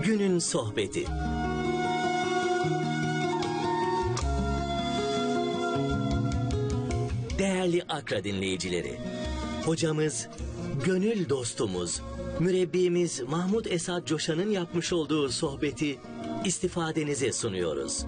Günün sohbeti. Değerli Akra dinleyicileri, hocamız, gönül dostumuz, mürebbimiz Mahmud Esad Coşan'ın yapmış olduğu sohbeti istifadenize sunuyoruz.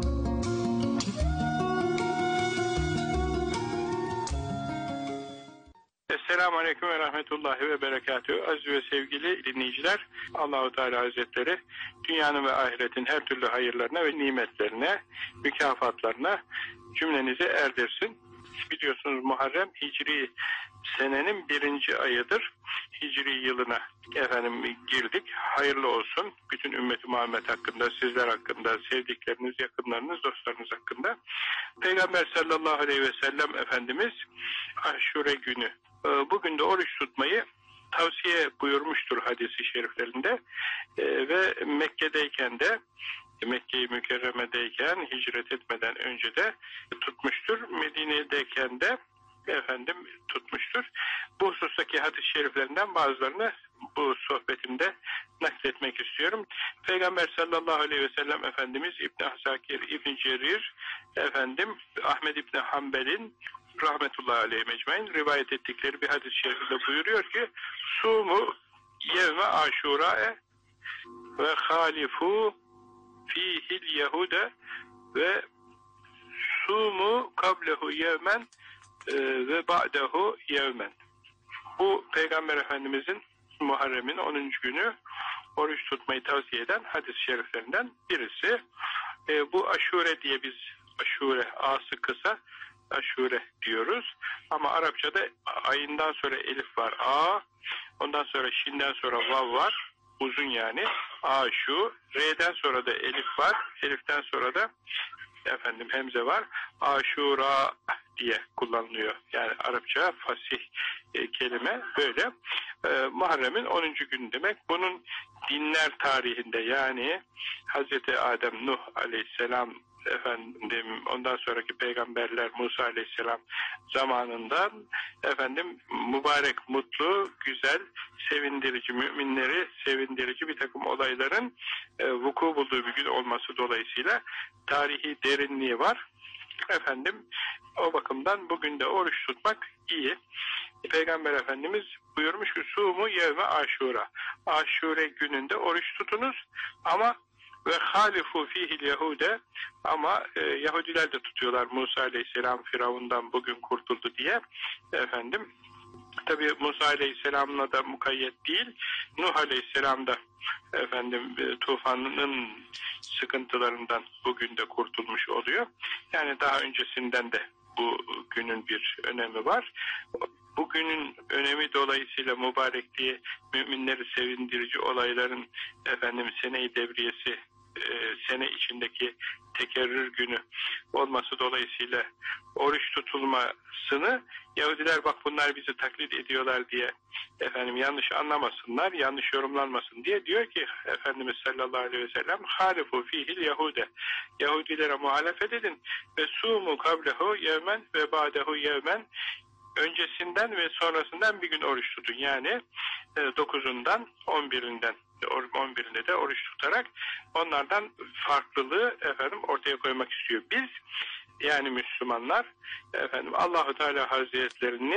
Esselamu Aleyküm ve Rahmetullahi ve Berekatühü. Aziz ve sevgili dinleyiciler, Allah-u Teala Hazretleri dünyanın ve ahiretin her türlü hayırlarına ve nimetlerine, mükafatlarına cümlenizi erdirsin. Biliyorsunuz Muharrem Hicri senenin 1. ayıdır. Hicri yılına girdik. Hayırlı olsun. Bütün ümmeti Muhammed hakkında, sizler hakkında, sevdikleriniz, yakınlarınız, dostlarınız hakkında. Peygamber sallallahu aleyhi ve sellem Efendimiz Aşure günü, bugün de oruç tutmayı tavsiye buyurmuştur hadis-i şeriflerinde. Ve Mekke'deyken de, Mekke-i Mükerreme'deyken hicret etmeden önce de tutmuştur. Medine'deyken de tutmuştur. Bu husustaki hadis-i şeriflerinden bazılarını bu sohbetimde nakletmek istiyorum. Peygamber sallallahu aleyhi ve sellem Efendimiz İbn Asakir, İbn Cerir, Ahmed İbn Hanbel'in rahmetullahi aleyhi mecmain rivayet ettikleri bir hadis-i şerifinde buyuruyor ki: Sumu yevme aşura'e ve halifu fihil yehude ve sumu kablehu yevmen ve ba'dehu yevmen. Bu Peygamber Efendimizin Muharrem'in 10. günü oruç tutmayı tavsiye eden hadis-i şeriflerinden birisi. Bu aşure diye biz aşure, a'sı kısa aşure diyoruz. Ama Arapçada ayından sonra elif var, a, ondan sonra şinden sonra vav var, uzun yani, aşu, re'den sonra da elif var, eliften sonra da hemze var, aşura diye kullanılıyor. Yani Arapça fasih kelime böyle. Muharrem'in 10. günü demek. Bunun dinler tarihinde, yani Hazreti Adem, Nuh aleyhisselam, ondan sonraki peygamberler Musa aleyhisselam zamanından mübarek, mutlu, güzel, sevindirici, müminleri sevindirici bir takım olayların vuku bulduğu bir gün olması dolayısıyla tarihi derinliği var. O bakımdan bugün de oruç tutmak iyi. Peygamber Efendimiz buyurmuş ki: Sumu yevme aşura. Aşure gününde oruç tutunuz ama ve halifu fihil yehude, ama Yahudiler de tutuyorlar. Musa aleyhisselam Firavundan bugün kurtuldu diye. Tabi Musa aleyhisselamla da mukayyet değil. Nuh aleyhisselam da tufanın sıkıntılarından bugün de kurtulmuş oluyor. Yani daha öncesinden de bu günün bir önemi var. Bugünün önemi dolayısıyla mübarekliği, müminleri sevindirici olayların sene-i devriyesi, sene içindeki tekerrür günü olması dolayısıyla oruç tutulmasını Yahudiler bak bunlar bizi taklit ediyorlar diye yanlış anlamasınlar, yanlış yorumlanmasın diye diyor ki Efendimiz sallallahu aleyhi ve sellem: halifu fihil Yahude. Yahudilere muhalefet edin ve sumu kablehu yevmen ve ba'dehu yevmen. Öncesinden ve sonrasından bir gün oruç tutun. Yani 9'undan 11'inde de oruç tutarak onlardan farklılığı ortaya koymak istiyor. Biz, yani Müslümanlar, Allahu Teala Hazretlerinin